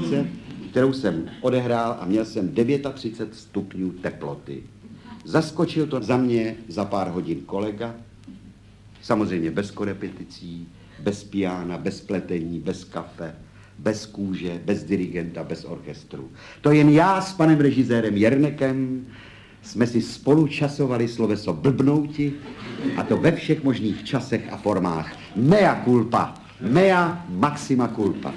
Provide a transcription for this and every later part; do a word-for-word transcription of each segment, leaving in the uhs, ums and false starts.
zkoušce, kterou jsem odehrál a měl jsem třicet devět stupňů teploty. Zaskočil to za mě za pár hodin kolega, samozřejmě bez korepeticí, bez piána, bez pletení, bez kafe, bez kůže, bez dirigenta, bez orchestru. To jen já s panem režisérem Jernekem jsme si spolu časovali sloveso blbnouti, a to ve všech možných časech a formách. Mea culpa, mea maxima culpa.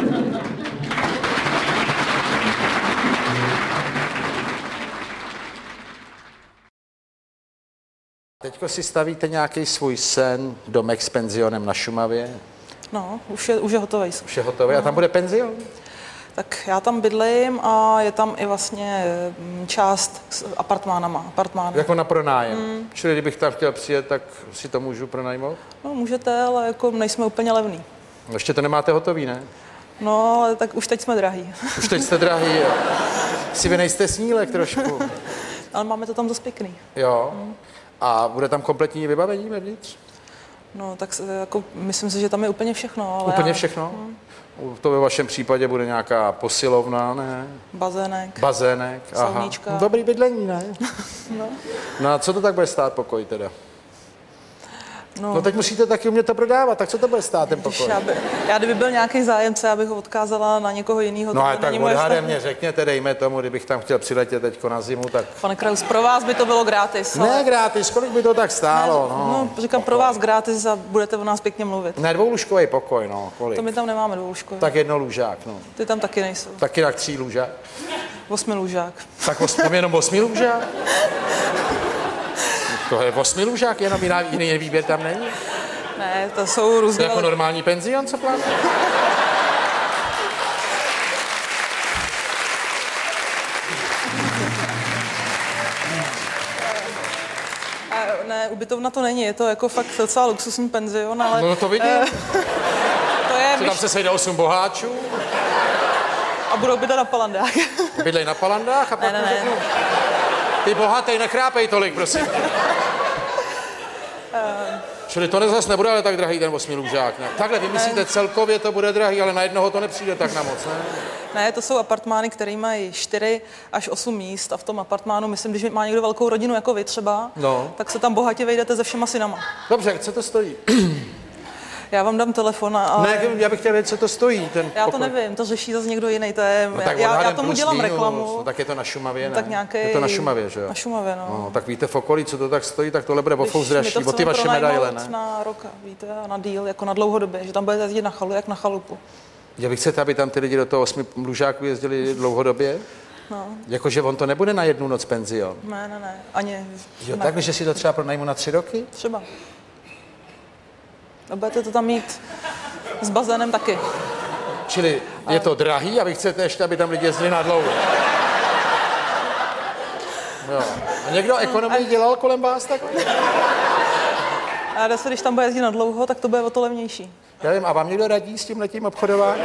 Teďko si stavíte nějaký svůj sen, domek s penzionem na Šumavě? No, už je, už je hotový. Už je hotový. No. A tam bude penzion? Tak já tam bydlím a je tam i vlastně část s apartmánama. Apartmány. Jako na pronájem. Mm. Čili kdybych tam chtěl přijet, tak si to můžu pronajmout? No můžete, ale jako nejsme úplně levný. Ještě to nemáte hotový, ne? No, ale tak už teď jsme drahý. Už teď jste drahý, jo. Si vy nejste snílek trošku. Ale máme to tam dost pěkný. Jo. Mm. A bude tam kompletní vybavení vevnitř? No, tak jako, myslím si, že tam je úplně všechno. Ale úplně já... všechno? Hmm. To ve vašem případě bude nějaká posilovna, ne? Bazének. Bazének, aha. Sauníčka. Dobrý bydlení, ne? No. No a co to tak bude stát pokoj teda? No, no teď musíte taky umět to prodávat, tak co to bude stát ten pokoj? Já, by, já kdyby byl nějaký zájemce, já bych ho odkázala na někoho jiného. No ale tak odhadem mě řekněte, dejme tomu, kdybych tam chtěl přiletět teďko na zimu, tak... Pane Kraus, pro vás by to bylo gratis. Ne ale... gratis, kolik by to tak stálo? Ne, no, no, říkám pro vás gratis a budete o nás pěkně mluvit. Ne, dvoulůžkový pokoj, no, kolik? To my tam nemáme dvoulůžkový. Tak jedno lůžák, no. Ty tam taky nejsou. Taky tak tří lůžák? Osmi lůžák. Tak os, tam jenom osmi lůžák? To je osmi lůžák, jenom jiná, jiný výběr tam není? Ne, to jsou různé... To jako normální penzion, co plánuje? Ne, ubytovna to není, je to jako fakt docela luxusní penzion, ale... No to vidím. Uh, to je... Co tam se sejde osm boháčů? A budou bydlet na palandách. Bydlej na palandách a pak ne, ne, řeknu... Ty bohatý, nechrápej tolik, prosím. Uh, Čili to zase nebude ale tak drahý ten osmilůžák, ne? Takhle, vy myslíte celkově to bude drahý, ale na jednoho to nepřijde tak na moc, ne? Ne, to jsou apartmány, které mají čtyři až osm míst a v tom apartmánu, myslím, když má někdo velkou rodinu jako vy třeba, no. tak se tam bohatě vejdete se všema synama. Dobře, co to stojí? Já vám dám telefon a... Ne, já bych chtěl vědět, co to stojí, ten Já pokoj. to nevím, to řeší zase někdo jiný, to je... No, tak já, já tomu plus dělám minus, reklamu. No, tak je to na Šumavě, ne? Tak nějaký... Je to na Šumavě, že jo? Na Šumavě, no. no. Tak víte v okolí, co to tak stojí, tak tohle bude o fous dražší, o ty vaše medaile, ne? Na rok, víte, a na díl, jako na dlouhodobě, že tam budete jezdit na chalu, jak na chalupu. Já vy chcete, aby tam ty lidi do toho osmi lůžáků jezdili dlouhodobě? No. Jakože on to nebude na jednu noc penzion? Ne, ne, ne, ani... Jo, ne. Tak, že si to třeba pronajmu na tři roky? Třeba. A budete to tam mít s bazénem taky. Čili je to drahý a vy chcete ještě, aby tam lidi jezdili na dlouho. Jo. A někdo ekonomii dělal kolem vás tak? A zase, když tam bude jezdit na dlouho, tak to bude o to levnější. Já vím, a vám někdo radí s tímhletím obchodováním?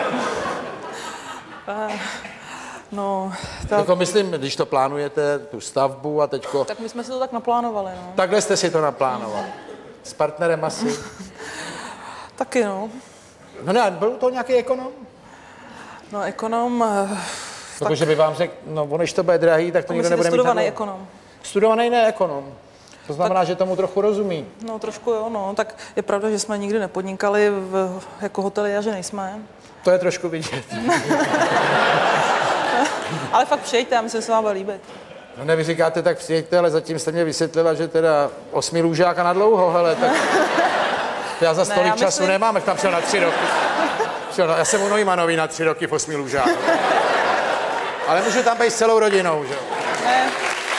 No, tak... Jako myslím, když to plánujete, tu stavbu a teďko... Tak my jsme si to tak naplánovali, no. Takhle jste si to naplánovali. S partnerem asi? Taky, no. No ne, byl to nějaký ekonom? No, ekonom... Protože tak... by vám řekl, no ono, když to bude drahý, tak to nikdo nebude mít. Studovaný ekonom. Studovaný ne ekonom. To znamená, tak... že tomu trochu rozumí. No, trošku jo, no. Tak je pravda, že jsme nikdy nepodnikali v, jako hoteliéři nejsme. To je trošku vidět. Ale fakt přijďte, já myslím, že se vám bude líbit. No ne, vy říkáte, tak přijďte, ale zatím jste mě vysvětlila, že teda osmi lůžáka na dlouho, hele, tak... Já za tolik ne, času myslím... nemám, jak tam šel na tři roky. Já jsem u Neumannový na tři roky v osmi lůžách. Ale můžu tam být s celou rodinou, že jo? Ne.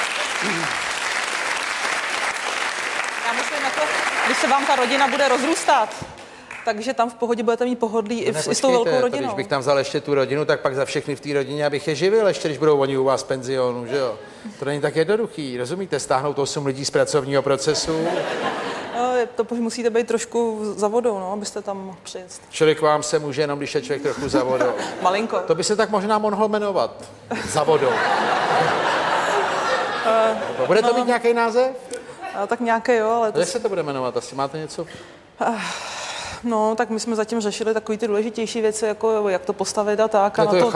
Já myslím, jako, když se vám ta rodina bude rozrůstat, takže tam v pohodě budete mít pohodlí i, v, i s tou velkou rodinou. Když bych tam vzal ještě tu rodinu, tak pak za všechny v té rodině, abych je živil, ještě když budou oni u vás v penzionu, že jo? To není tak jednoduchý, rozumíte? Stáhnout osm lidí z pracovního procesu. No, to musíte být trošku za vodou, no, abyste tam mohl přijet. Člověk vám se může jenom, když je člověk trochu za vodou. Malinko. To by se tak možná mohlo jmenovat. Za vodou. Uh, bude to no, mít nějaký název? Uh, tak nějaký, jo, ale... To... Jak se to bude jmenovat? Asi máte něco? Uh, no, tak my jsme zatím řešili takové ty důležitější věci, jako jak to postavit a tak. A na to